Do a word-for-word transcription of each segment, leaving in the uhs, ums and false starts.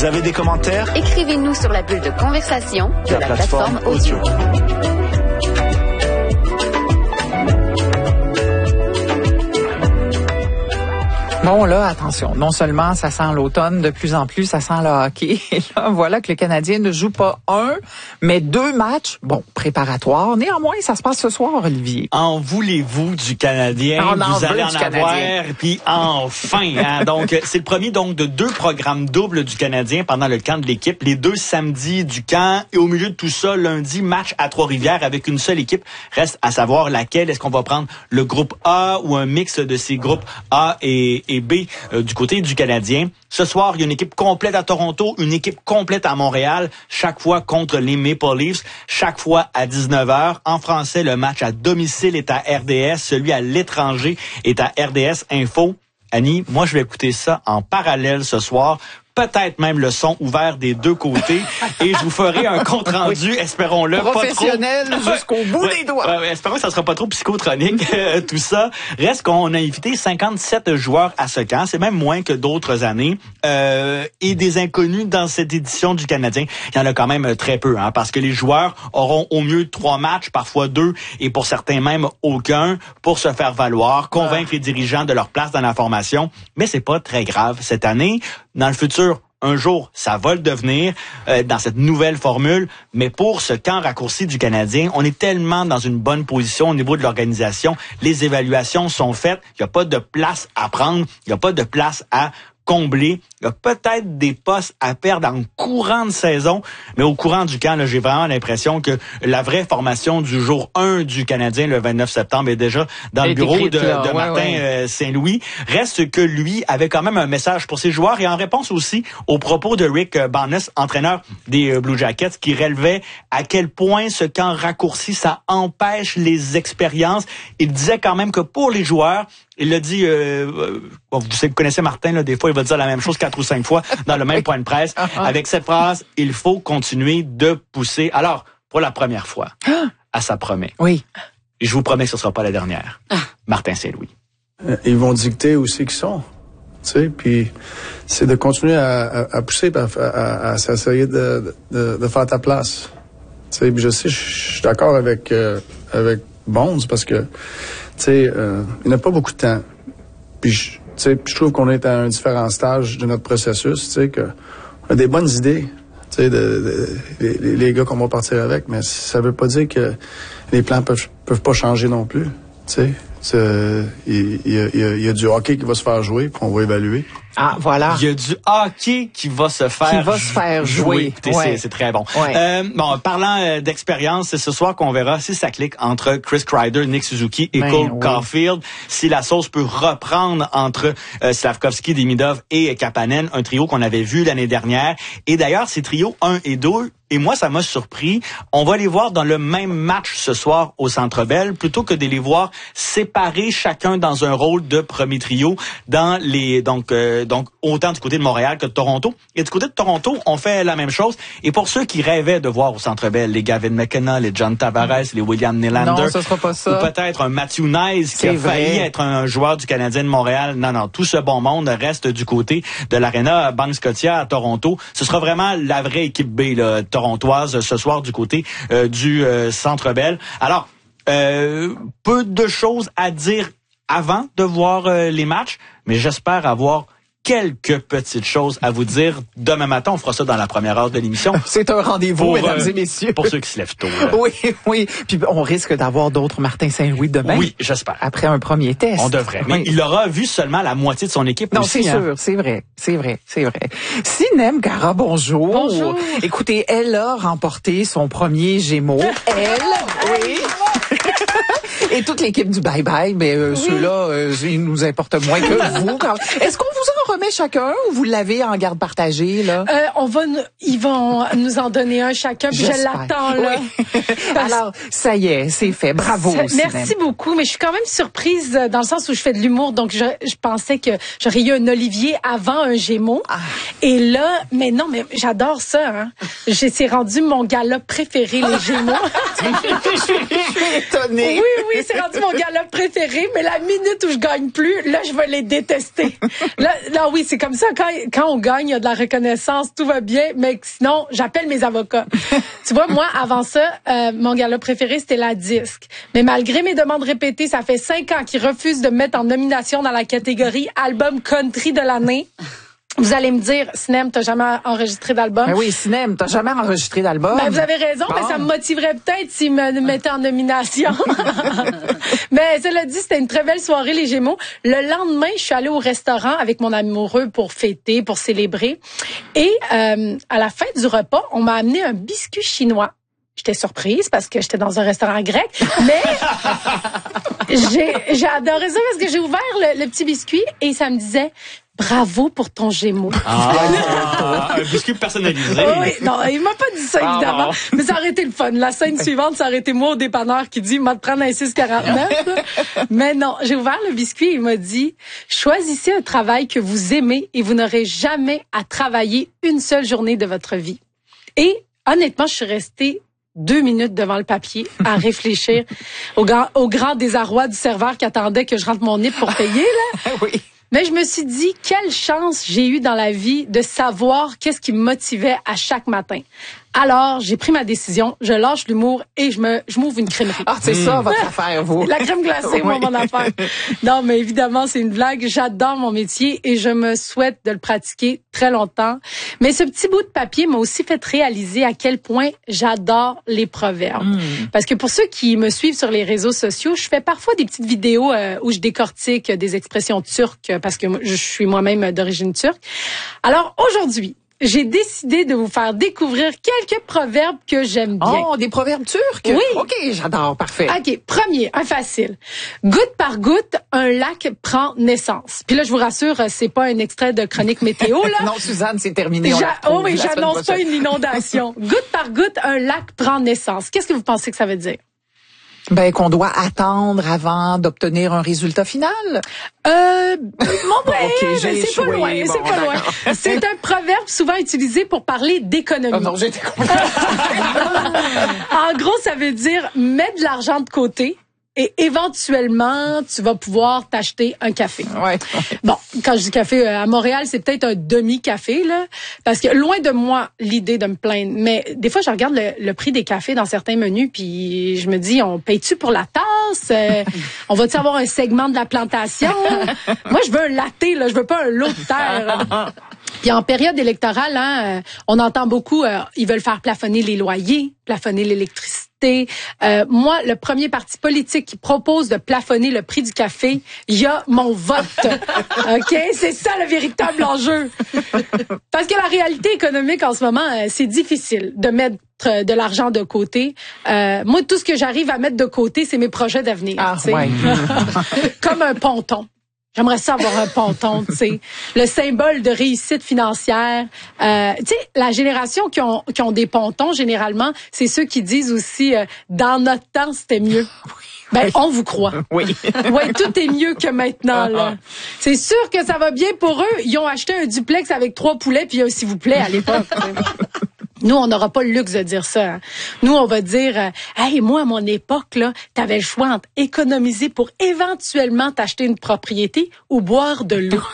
Vous avez des commentaires? Écrivez-nous sur la bulle de conversation de, de la, la plateforme, plateforme audio. Bon, là, attention. Non seulement ça sent l'automne, de plus en plus, ça sent le hockey. Et là, voilà que le Canadien ne joue pas un, mais deux matchs, bon, préparatoires. Néanmoins, ça se passe ce soir, Olivier. En voulez-vous du Canadien? On en vous allez veut en du avoir, Canadien. Puis enfin. Hein? Donc, c'est le premier donc de deux programmes doubles du Canadien pendant le camp de l'équipe. Les deux samedis du camp et au milieu de tout ça, lundi, match à Trois-Rivières avec une seule équipe. Reste à savoir laquelle. Est-ce qu'on va prendre le groupe A ou un mix de ces groupes A et, et B euh, du côté du Canadien? Ce soir, il y a une équipe complète à Toronto, une équipe complète à Montréal, chaque fois contre les Maple Leafs, chaque fois à dix-neuf heures. En français, le match à domicile est à R D S, celui à l'étranger est à R D S Info. Annie, moi, je vais écouter ça en parallèle ce soir. Peut-être même le son ouvert des deux côtés. Et je vous ferai un compte-rendu, oui. espérons-le. Professionnel pas trop... jusqu'au bout ouais, des doigts. Ouais, espérons que ça sera pas trop psychotronique, tout ça. Reste qu'on a invité cinquante-sept joueurs à ce camp. C'est même moins que d'autres années. Euh, et des inconnus dans cette édition du Canadien. Il y en a quand même très peu, hein, parce que les joueurs auront au mieux trois matchs, parfois deux, et pour certains même aucun, pour se faire valoir, convaincre ah. les dirigeants de leur place dans la formation. Mais c'est pas très grave cette année. Dans le futur, un jour, ça va le devenir euh, dans cette nouvelle formule. Mais pour ce camp raccourci du Canadien, on est tellement dans une bonne position au niveau de l'organisation. Les évaluations sont faites. Il n'y a pas de place à prendre. Il n'y a pas de place à combler. Il y a peut-être des postes à perdre en courant de saison, mais au courant du camp, là, j'ai vraiment l'impression que la vraie formation du jour un du Canadien, le vingt-neuf septembre, est déjà dans le bureau de, là, de ouais, Martin ouais. Euh, Saint-Louis. Reste que lui avait quand même un message pour ses joueurs et en réponse aussi aux propos de Rick Barnes, entraîneur des Blue Jackets, qui relevait à quel point ce camp raccourci, ça empêche les expériences. Il disait quand même que pour les joueurs, il l'a dit, euh, bon, vous connaissez Martin, là, des fois, il va dire la même chose quatre ou cinq fois dans le même oui. point de presse. Avec cette phrase, il faut continuer de pousser. Alors, pour la première fois, à ça promet. Oui. Et je vous promets que ce ne sera pas la dernière. Ah. Martin Saint-Louis. Ils vont dicter aussi qui sont. Tu sais, puis c'est de continuer à, à, à pousser, à, à, à s'essayer de, de, de faire ta place. Tu sais, je sais, je suis d'accord avec, euh, avec Bonds parce que, tu sais, euh, il n'a pas beaucoup de temps. Puis, je, tu sais, je trouve qu'on est à un différent stage de notre processus, tu sais, qu'on a des bonnes idées, tu sais, de, de, de, les, les gars qu'on va partir avec, mais ça veut pas dire que les plans peuvent, peuvent pas changer non plus, tu sais. Il y, y, y, y a du hockey qui va se faire jouer, puis on va évaluer. Ah, voilà. Il y a du hockey qui va se faire, qui va se faire jouer. jouer. Écoutez, ouais. c'est, c'est très bon. Ouais. Euh, bon, parlant euh, d'expérience, c'est ce soir qu'on verra si ça clique entre Chris Kreider, Nick Suzuki et ben, Cole oui. Caulfield. Si la sauce peut reprendre entre euh, Slavkovski, Demidov et Kapanen, un trio qu'on avait vu l'année dernière. Et d'ailleurs, ces trios un et deux, et moi, ça m'a surpris. On va les voir dans le même match ce soir au Centre Bell, plutôt que de les voir séparés chacun dans un rôle de premier trio dans les donc euh, donc autant du côté de Montréal que de Toronto. Et du côté de Toronto, on fait la même chose. Et pour ceux qui rêvaient de voir au Centre Bell les Gavin McKenna, les John Tavares, les William Nylander, non, ce sera pas ça. Ou peut-être un Matthew Nice qui a vrai. failli être un joueur du Canadien de Montréal. Non, non, tout ce bon monde reste du côté de l'Arena Bank Scotia à Toronto. Ce sera vraiment la vraie équipe B, là, torontoise, ce soir du côté euh, du euh, Centre Bell. Alors, euh, peu de choses à dire avant de voir euh, les matchs, mais j'espère avoir quelques petites choses à vous dire. Demain matin, on fera ça dans la première heure de l'émission. C'est un rendez-vous, pour, mesdames euh, et messieurs. Pour ceux qui se lèvent tôt. Là. Oui, oui. Puis on risque d'avoir d'autres Martin Saint-Louis demain. Oui, j'espère. Après un premier test. On devrait. Mais oui. il aura vu seulement la moitié de son équipe non, aussi. Non, c'est hein. sûr. C'est vrai. C'est vrai. C'est vrai. Sinem Cara, bonjour. Bonjour. Écoutez, elle a remporté son premier Gémeaux. Elle, oui. Et toute l'équipe du Bye Bye, mais euh, oui. ceux-là, euh, ils nous importent moins que vous. Est-ce qu'on vous en remet chacun ou vous l'avez en garde partagée, là? Euh, on va, ils vont nous en donner un chacun, puis je l'attends, là. Oui. Alors, ça y est, c'est fait. Bravo. Ça, merci beaucoup, mais je suis quand même surprise dans le sens où je fais de l'humour, donc je, je pensais que j'aurais eu un Olivier avant un Gémeaux. Ah. Et là, mais non, mais j'adore ça, hein. J'ai, c'est rendu mon gala préféré, les Gémeaux. Je suis étonnée. Oui, oui, c'est rendu mon gala préféré, mais la minute où je gagne plus, là, je vais les détester. Là, là oui, c'est comme ça, quand, quand on gagne, il y a de la reconnaissance, tout va bien, mais sinon, j'appelle mes avocats. Tu vois, moi, avant ça, euh, mon gala préféré, c'était la disque. Mais malgré mes demandes répétées, ça fait cinq ans qu'ils refusent de me mettre en nomination dans la catégorie album country de l'année. Vous allez me dire, Sinem, t'as jamais enregistré d'album? Ben oui, Sinem, t'as jamais enregistré d'album? Ben, vous avez raison, bon. mais ça me motiverait peut-être s'ils me mettaient en nomination. Mais cela dit, c'était une très belle soirée, les Gémeaux. Le lendemain, je suis allée au restaurant avec mon amoureux pour fêter, pour célébrer. Et euh, à la fin du repas, on m'a amené un biscuit chinois. J'étais surprise parce que j'étais dans un restaurant grec, mais j'ai, j'ai adoré ça parce que j'ai ouvert le, le petit biscuit et ça me disait « Bravo pour ton Gémeaux ». Ah, un biscuit personnalisé. Oh oui, non, il m'a pas dit ça, évidemment, ah, mais ça aurait été le fun. La scène suivante, ça aurait été moi au dépanneur qui dit « Va te prendre un six quarante-neuf ». Mais non, j'ai ouvert le biscuit et il m'a dit « Choisissez un travail que vous aimez et vous n'aurez jamais à travailler une seule journée de votre vie ». Et honnêtement, je suis restée deux minutes devant le papier à réfléchir au grand, au grand désarroi du serveur qui attendait que je rentre mon nez pour payer, là. Oui. Mais je me suis dit, quelle chance j'ai eu dans la vie de savoir qu'est-ce qui me motivait à chaque matin. Alors, j'ai pris ma décision, je lâche l'humour et je me, je m'ouvre une crèmerie. Ah, c'est mmh. ça, votre affaire, vous. La crème glacée, oui. moi, mon affaire. Non, mais évidemment, c'est une blague. J'adore mon métier et je me souhaite de le pratiquer très longtemps. Mais ce petit bout de papier m'a aussi fait réaliser à quel point j'adore les proverbes. Mmh. Parce que pour ceux qui me suivent sur les réseaux sociaux, je fais parfois des petites vidéos euh, où je décortique des expressions turques parce que je suis moi-même d'origine turque. Alors, aujourd'hui, j'ai décidé de vous faire découvrir quelques proverbes que j'aime bien. Oh, des proverbes turcs? Oui. OK, j'adore, parfait. OK, premier, un facile. Goutte par goutte, un lac prend naissance. Puis là, je vous rassure, c'est pas un extrait de chronique météo, là. Non, Suzanne, c'est terminé. On J'a- la retrouve, oh oui, la j'annonce pas une inondation. Goutte par goutte, un lac prend naissance. Qu'est-ce que vous pensez que ça veut dire? Ben, qu'on doit attendre avant d'obtenir un résultat final. Euh, bon, ben, okay, c'est échoué, pas loin, bon, c'est pas loin. C'est un proverbe souvent utilisé pour parler d'économie. Oh non, j'ai été En gros, ça veut dire mettre de l'argent de côté et éventuellement, tu vas pouvoir t'acheter un café. Ouais. Bon, quand je dis café à Montréal, c'est peut-être un demi-café, là, parce que loin de moi l'idée de me plaindre. Mais des fois, je regarde le, le prix des cafés dans certains menus, puis je me dis, on paye-tu pour la tasse? Euh, on va-tu avoir un segment de la plantation? Moi, je veux un latte, là, je veux pas un lot de terre. Puis en période électorale, hein, on entend beaucoup, euh, ils veulent faire plafonner les loyers, plafonner l'électricité. Euh, moi, le premier parti politique qui propose de plafonner le prix du café, il y a mon vote. OK? C'est ça le véritable enjeu. Parce que la réalité économique en ce moment, euh, c'est difficile de mettre de l'argent de côté. Euh, moi, tout ce que j'arrive à mettre de côté, c'est mes projets d'avenir. Ah, ouais. Comme un ponton. J'aimerais ça avoir un ponton, tu sais, le symbole de réussite financière. Euh, tu sais, la génération qui ont qui ont des pontons généralement, c'est ceux qui disent aussi euh, dans notre temps c'était mieux. Ben on vous croit. Oui. Ouais, tout est mieux que maintenant là. C'est sûr que ça va bien pour eux. Ils ont acheté un duplex avec trois poulets puis un s'il vous plaît à l'époque. Nous, on n'aura pas le luxe de dire ça. Hein. Nous, on va dire, euh, hey, moi, à mon époque, là, t'avais le choix entre économiser pour éventuellement t'acheter une propriété ou boire de l'eau.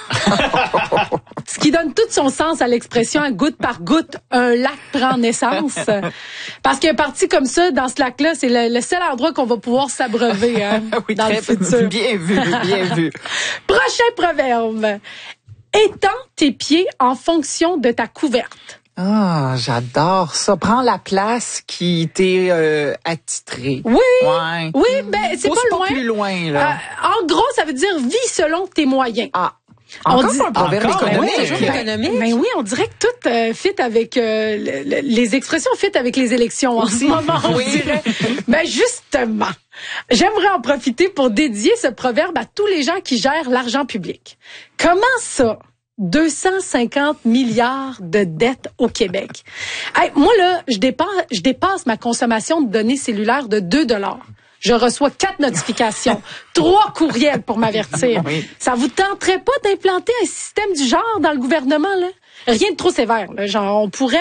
Ce qui donne tout son sens à l'expression « goutte par goutte, un lac prend naissance ». Parce qu'un parti comme ça, dans ce lac-là, c'est le, le seul endroit qu'on va pouvoir s'abreuver hein, oui, dans le futur. Bien vu, bien vu. Prochain proverbe. Étends tes pieds en fonction de ta couverte. Ah, j'adore ça. Prends la place qui t'est euh, attitrée. Oui, ouais. oui, ben c'est Pousse pas loin. pas plus loin là. Euh, en gros, ça veut dire vis selon tes moyens. Ah. Encore on dit un proverbe économique. Oui, ben, économique. Ben oui, on dirait que tout euh, fit avec euh, le, le, les expressions fit avec les élections en ce moment, on oui. dirait. Ben justement, j'aimerais en profiter pour dédier ce proverbe à tous les gens qui gèrent l'argent public. Comment ça? deux cent cinquante milliards de dettes au Québec. Hey, moi, là, je dépasse, je dépasse ma consommation de données cellulaires de deux dollars. Je reçois quatre notifications, trois courriels pour m'avertir. Oui. Ça vous tenterait pas d'implanter un système du genre dans le gouvernement, là? Rien de trop sévère, là. Genre, on pourrait